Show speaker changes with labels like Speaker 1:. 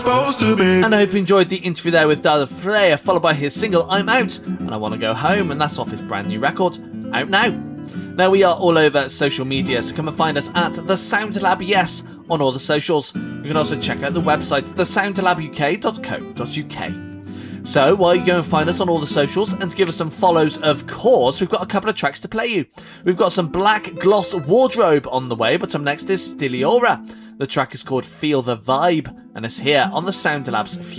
Speaker 1: supposed to be.
Speaker 2: And I hope you enjoyed the interview there with David Freya, followed by his single I'm Out and I Want to Go Home, and that's off his brand new record, out now. Now, we are all over social media, so come and find us at The Sound Lab Yes on all the socials. You can also check out the website thesoundlabuk.co.uk. So while you go and find us on all the socials and give us some follows, of course, we've got a couple of tracks to play you. We've got some Black Gloss Wardrobe on the way, but up next is Stiliora. The track is called Feel the Vibe, and it's here on the Sound Lab's Future